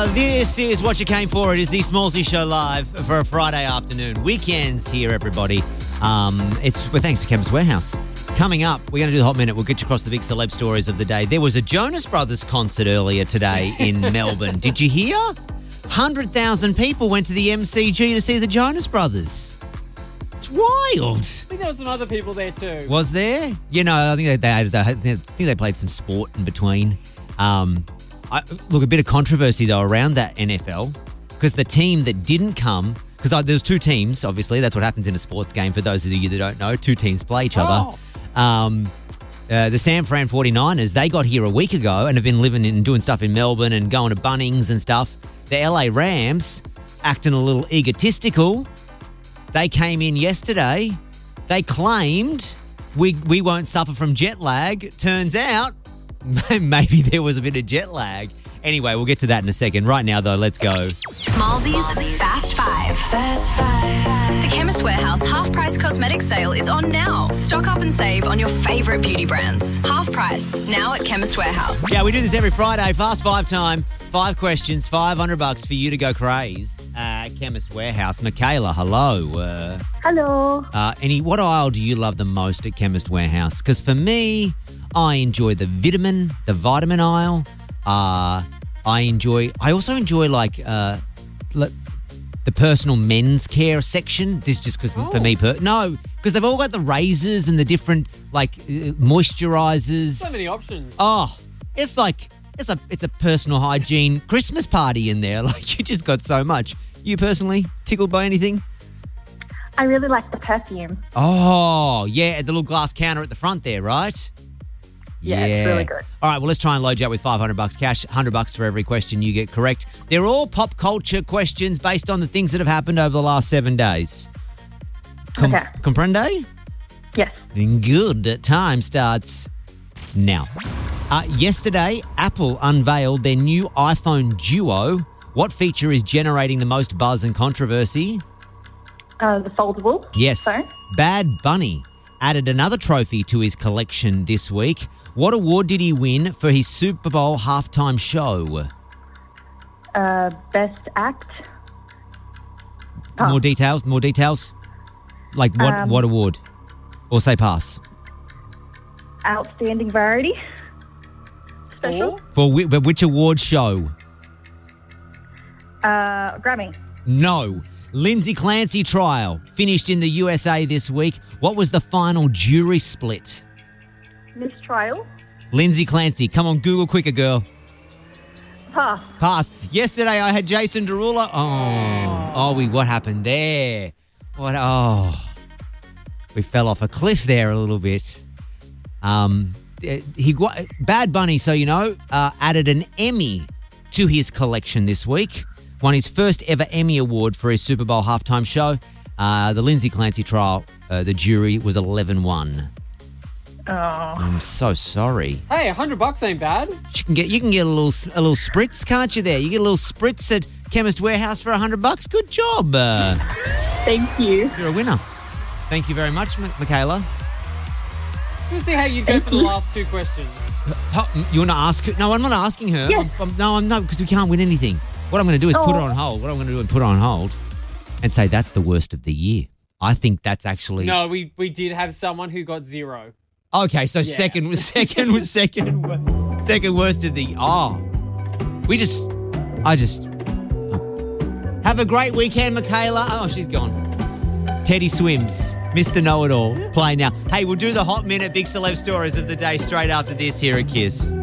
This is what you came for. It is the Smallsy Show live for a Friday afternoon. Weekends here, everybody. Thanks to Chemist Warehouse. Coming up, we're going to do the Hot Minute. We'll get you across the big celeb stories of the day. There was a Jonas Brothers concert earlier today in Melbourne. Did you hear? 100,000 people went to the MCG to see the Jonas Brothers. It's wild. I think there were some other people there too. Was there? You know, I think they played some sport in between. Look, a bit of controversy, though, around that NFL because the team that didn't come, because there's two teams, obviously. That's what happens in a sports game. For those of you that don't know, two teams play each other. The San Fran 49ers, they got here a week ago and have been living and doing stuff in Melbourne and going to Bunnings and stuff. The LA Rams, acting a little egotistical, they came in yesterday. They claimed we won't suffer from jet lag. Turns out, maybe there was a bit of jet lag. Anyway, we'll get to that in a second. Right now, though, let's go. Smallsy's Fast Five. The Chemist Warehouse half-price cosmetic sale is on now. Stock up and save on your favourite beauty brands. Half price, now at Chemist Warehouse. Yeah, we do this every Friday. Fast Five time. 5 questions, $500 for you to go craze at Chemist Warehouse. Michaela, hello. Hello. What aisle do you love the most at Chemist Warehouse? Because for me, I enjoy the vitamin aisle. I also enjoy the personal men's care section. This just because for me, because they've all got the razors and the different moisturizers. So many options. Oh, it's a personal hygiene Christmas party in there. Like you just got so much. You personally tickled by anything? I really like the perfume. Oh yeah, at the little glass counter at the front there, right? Yeah, it's really good. All right, well, let's try and load you up with $500 cash, $100 for every question you get correct. They're all pop culture questions based on the things that have happened over the last 7 days. Okay. Comprende? Yes. Good. Time starts now. Yesterday, Apple unveiled their new iPhone Duo. What feature is generating the most buzz and controversy? The foldable. Yes. Phone. Bad Bunny added another trophy to his collection this week. What award did he win for his Super Bowl halftime show? Best act. More details? Like what award? Or say pass. Outstanding variety. Special. For which award show? Grammy. No. Lindsay Clancy trial finished in the USA this week. What was the final jury split? Mistrial. Lindsay Clancy. Come on, Google quicker, girl. Pass. Pass. Yesterday I had Jason Derulo. What happened there? We fell off a cliff there a little bit. Bad Bunny, so you know, added an Emmy to his collection this week. Won his first ever Emmy Award for his Super Bowl halftime show. The Lindsay Clancy trial, the jury was 11-1. Oh. I'm so sorry. Hey, $100 ain't bad. You can get a little spritz, can't you? There, you get a little spritz at Chemist Warehouse for $100. Good job. Thank you. You're a winner. Thank you very much, Michaela. We'll see how you go for the last 2 questions. You want to ask her? No, I'm not asking her. Yes. I'm not, because we can't win anything. What I'm going to do is put her on hold. What I'm going to do is put her on hold and say that's the worst of the year. I think that's actually... No, we did have someone who got 0. Okay, so second worst of the... Have a great weekend, Michaela. Oh, she's gone. Teddy Swims, Mr. Know-It-All, play now. Hey, we'll do the Hot Minute Big Celeb Stories of the day straight after this here at Kiss.